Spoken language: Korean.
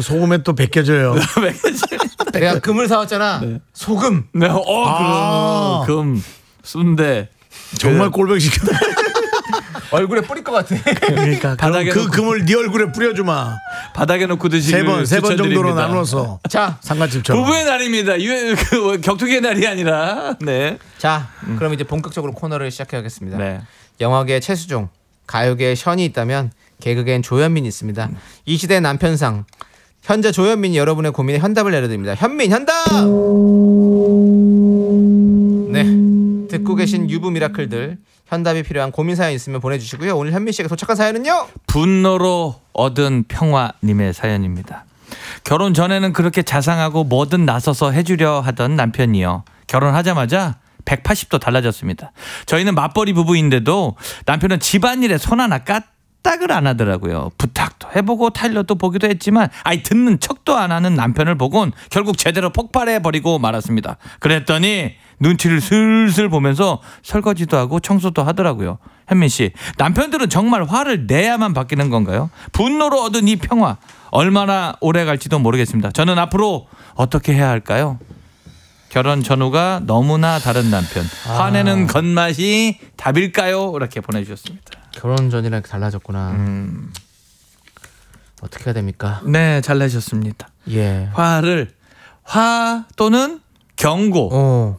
그 소금에 또 벗겨져요. 내가 금을 사왔잖아. 네. 소금. 네, 금, 순대. 정말 꼴보기 싫다. 얼굴에 뿌릴 것 같아. 그러니까 바닥에 그 놓고- 금을 네 얼굴에 뿌려주마. 바닥에 놓고 드시길 세 번 정도로 추천드립니다. 나눠서. 자, 상가집처럼. 부부의 날입니다. 격투기의 날이 아니라. 네. 자, 그럼 이제 본격적으로 코너를 시작해야겠습니다. 네. 영화계의 최수종, 가요계의 션이 있다면 개그계엔 조현민이 있습니다. 이 시대의 남편상. 현재 조현민이 여러분의 고민에 현답을 내려드립니다. 현민 현답. 네, 듣고 계신 유부 미라클들 현답이 필요한 고민 사연 있으면 보내주시고요. 오늘 현민 씨에게 도착한 사연은요. 분노로 얻은 평화님의 사연입니다. 결혼 전에는 그렇게 자상하고 뭐든 나서서 해주려 하던 남편이요. 결혼하자마자 180도 달라졌습니다. 저희는 맞벌이 부부인데도 남편은 집안일에 손 하나 까딱을 안 하더라고요. 부탁도 해보고 타일러도 보기도 했지만 듣는 척도 안 하는 남편을 보곤 결국 제대로 폭발해버리고 말았습니다. 그랬더니 눈치를 슬슬 보면서 설거지도 하고 청소도 하더라고요. 현민 씨, 남편들은 정말 화를 내야만 바뀌는 건가요? 분노로 얻은 이 평화 얼마나 오래 갈지도 모르겠습니다. 저는 앞으로 어떻게 해야 할까요? 결혼 전후가 너무나 다른 남편. 화내는 겉맛이 답일까요? 이렇게 보내주셨습니다. 결혼 전이랑 이렇게 달라졌구나. 어떻게 해야 됩니까? 네, 잘 내셨습니다. 예. 화 또는 경고.